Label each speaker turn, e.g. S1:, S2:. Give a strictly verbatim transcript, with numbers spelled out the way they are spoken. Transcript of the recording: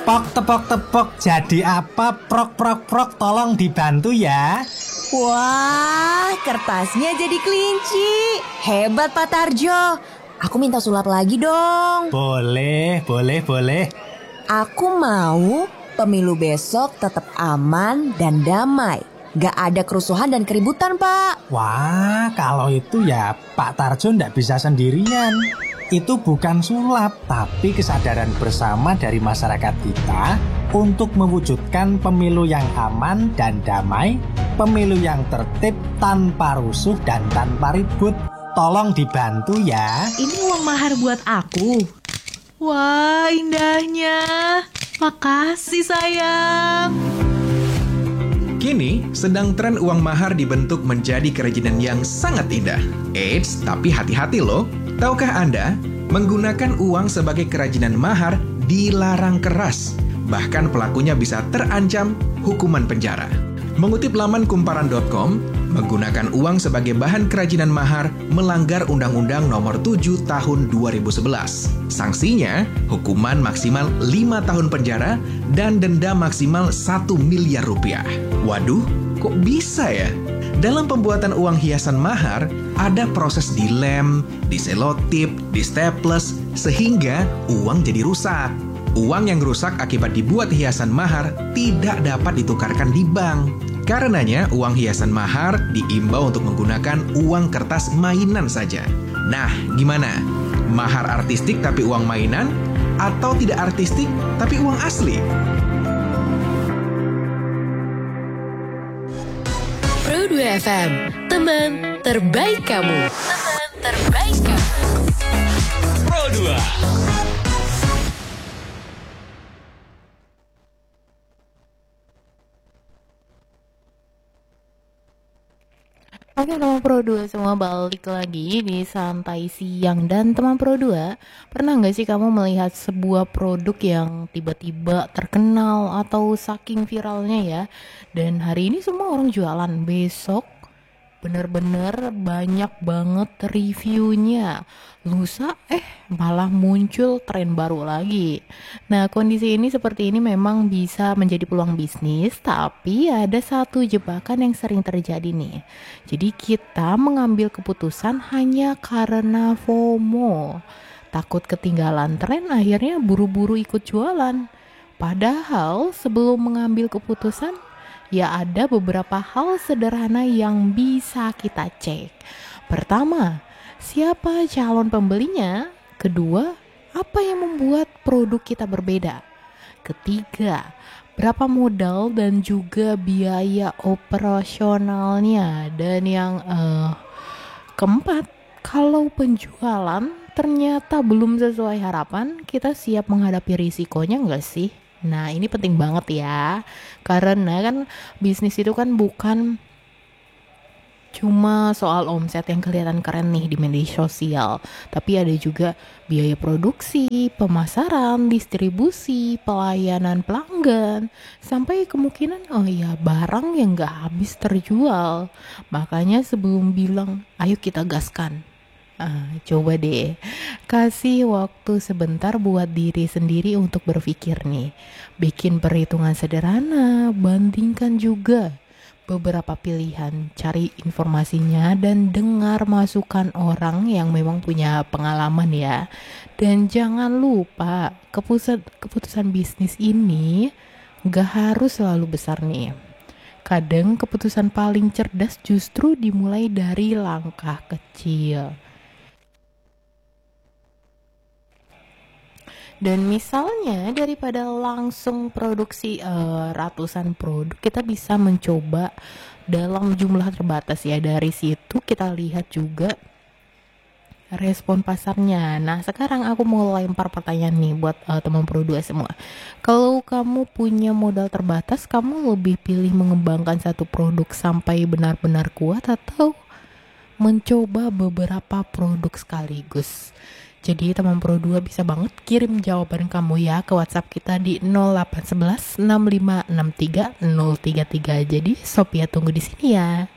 S1: Pok tepok tepok jadi apa? Prok prok prok tolong dibantu ya.
S2: Wah, kertasnya jadi kelinci. Hebat Pak Tarjo. Aku minta sulap lagi dong.
S1: Boleh, boleh, boleh.
S2: Aku mau pemilu besok tetap aman dan damai. Gak ada kerusuhan dan keributan, Pak.
S1: Wah, kalau itu ya Pak Tarjo ndak bisa sendirian. Itu bukan sulap, tapi kesadaran bersama dari masyarakat kita untuk mewujudkan pemilu yang aman dan damai, pemilu yang tertib tanpa rusuh dan tanpa ribut. Tolong dibantu ya.
S3: Ini uang mahar buat aku. Wah, indahnya. Makasih sayang.
S4: Kini, sedang tren uang mahar dibentuk menjadi kerajinan yang sangat indah. Eits, tapi hati-hati loh. Tahukah Anda, menggunakan uang sebagai kerajinan mahar dilarang keras. Bahkan pelakunya bisa terancam hukuman penjara. Mengutip laman kumparan dot com, menggunakan uang sebagai bahan kerajinan mahar melanggar Undang-Undang Nomor tujuh Tahun dua ribu sebelas. Sanksinya, hukuman maksimal lima tahun penjara dan denda maksimal satu miliar rupiah. Waduh, kok bisa ya? Dalam pembuatan uang hiasan mahar, ada proses dilem, diselotip, distaples, sehingga uang jadi rusak. Uang yang rusak akibat dibuat hiasan mahar tidak dapat ditukarkan di bank. Karenanya, uang hiasan mahar diimbau untuk menggunakan uang kertas mainan saja. Nah, gimana? Mahar artistik tapi uang mainan? Atau tidak artistik tapi uang asli?
S5: Pro dua F M, teman terbaik kamu. Teman terbaik kamu.
S6: Pro dua.
S3: Oke teman Pro dua semua, balik lagi di Santai Siang. Dan teman Pro dua, pernah gak sih kamu melihat sebuah produk yang tiba-tiba terkenal atau saking viralnya ya, dan hari ini semua orang jualan, besok bener-bener banyak banget reviewnya, lusa eh malah muncul tren baru lagi. Nah, kondisi ini seperti ini memang bisa menjadi peluang bisnis, tapi ada satu jebakan yang sering terjadi nih. Jadi kita mengambil keputusan hanya karena FOMO, takut ketinggalan tren, akhirnya buru-buru ikut jualan. Padahal sebelum mengambil keputusan, ya ada beberapa hal sederhana yang bisa kita cek. Pertama, siapa calon pembelinya? Kedua, apa yang membuat produk kita berbeda? Ketiga, berapa modal dan juga biaya operasionalnya? Dan yang uh, keempat, kalau penjualan ternyata belum sesuai harapan, kita siap menghadapi risikonya nggak sih? Nah, ini penting banget ya, karena kan bisnis itu kan bukan cuma soal omset yang kelihatan keren nih di media sosial, tapi ada juga biaya produksi, pemasaran, distribusi, pelayanan pelanggan, sampai kemungkinan oh ya barang yang gak habis terjual. Makanya sebelum bilang ayo kita gaskan, Ah, coba deh, kasih waktu sebentar buat diri sendiri untuk berpikir nih. Bikin perhitungan sederhana, bandingkan juga beberapa pilihan, cari informasinya dan dengar masukan orang yang memang punya pengalaman ya. Dan jangan lupa, keputusan, keputusan bisnis ini gak harus selalu besar nih. Kadang keputusan paling cerdas justru dimulai dari langkah kecil. Dan misalnya daripada langsung produksi uh, ratusan produk, kita bisa mencoba dalam jumlah terbatas ya. Dari situ kita lihat juga respon pasarnya. Nah, sekarang aku mau lempar pertanyaan nih buat uh, teman Pro dua semua. Kalau kamu punya modal terbatas, kamu lebih pilih mengembangkan satu produk sampai benar-benar kuat atau mencoba beberapa produk sekaligus? Jadi teman Pro dua bisa banget kirim jawaban kamu ya ke WhatsApp kita di nol delapan satu satu enam lima enam tiga nol tiga tiga. Jadi Sophia tunggu di sini ya.